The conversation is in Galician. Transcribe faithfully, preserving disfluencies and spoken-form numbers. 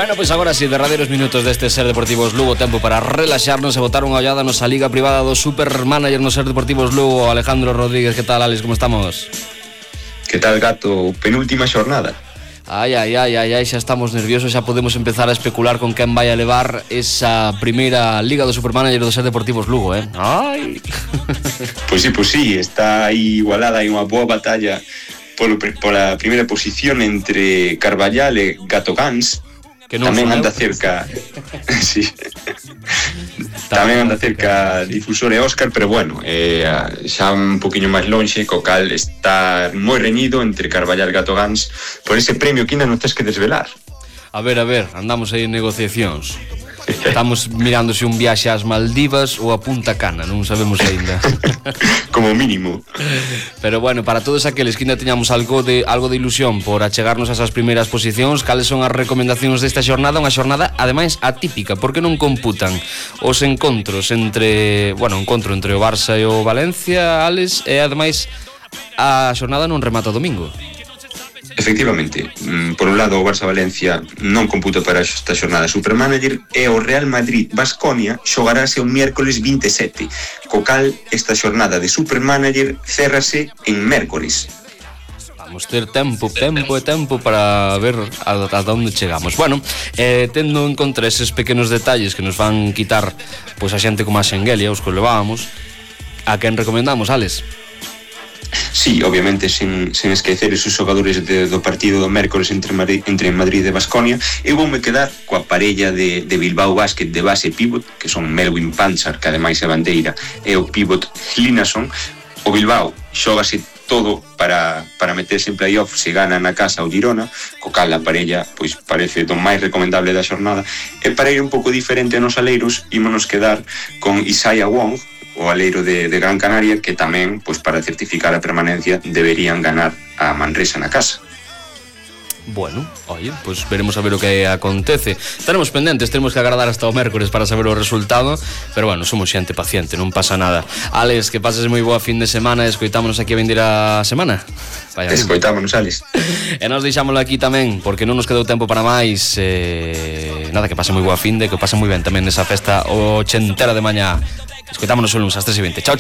Bueno, pois agora si, derradeiros minutos deste Ser Deportivos Lugo, tempo para relaxarnos e botar unha ollada nosa liga privada do Supermanager no Ser Deportivos Lugo. Alejandro Rodríguez, que tal, Alex, como estamos? Que tal, gato? Penúltima xornada. Ai, ai, ai, ai, ai, xa estamos nerviosos, xa podemos empezar a especular con quen vai a levar esa primeira liga do Supermanager do Ser Deportivos Lugo, eh? Ai! Pois sí, pois sí, está aí igualada, hai unha boa batalla polo, pola primeira posición entre Carballal e Gato Gans. Que non tamén anda cerca sí. Tamén anda cerca Difusor e Óscar, pero bueno, eh, xa un poquinho máis lonxe, co cal está moi reñido entre Carballal e Gato Gans por ese premio que ainda non tes que desvelar. A ver, a ver, andamos aí en negociacións. Estamos mirando se un viaxe ás Maldivas ou a Punta Cana, non sabemos aínda. Como mínimo. Pero bueno, para todos aqueles que ainda teñamos algo de algo de ilusión por achegarnos a esas primeiras posicións, cales son as recomendacións desta xornada? Unha xornada, ademais, atípica, porque non computan os encontros entre, bueno, encontro entre o Barça e o Valencia, Alex, e ademais a xornada non remata o domingo. Efectivamente, por un lado o Barça-Valencia non computa para esta xornada Supermanager e o Real Madrid-Baskonia xogarase o miércoles vinte e sete, co cal esta xornada de Supermanager cérrase en mércores. Vamos ter tempo, tempo e tempo para ver a, a onde chegamos. Bueno, eh, tendo en contra eses pequenos detalles que nos van quitar pois a xente como a Xengelia, os que levábamos, a quen recomendamos, Alex? Sí, obviamente, sen, sen esquecer esos xogadores de, do partido do mércores entre Madrid, entre Madrid e Baskonia. Eu voume quedar coa parella de, de Bilbao Basket de base pivot, que son Melvin Panchar, que ademais é bandeira, e o pivot Hlinason. O Bilbao xógase todo para, para meterse en playoff se gana na casa o Girona, co cal a parella pois parece do máis recomendable da xornada. E para ir un pouco diferente a nos aleiros, ímonos quedar con Isaiah Wong, o aleiro de, de Gran Canaria, que tamén, pois para certificar a permanencia, deberían ganar a Manresa na casa. Bueno, oye, pues veremos a ver o que acontece. Estaremos pendentes, tenemos que agardar hasta o mércores para saber o resultado, pero bueno, somos xente paciente, non pasa nada. Alex, que pases moi boa fin de semana, escoitámonos aquí a vindeira semana. Vaya, escoitámonos, Alex. E nos deixámoslo aquí tamén, porque non nos quedou tempo para máis. eh, Nada, que pase moi boa fin de, que pase moi ben tamén nesa festa ochentera de mañá. Escoitámonos o lunes ás tres e vinte. Chao, chao.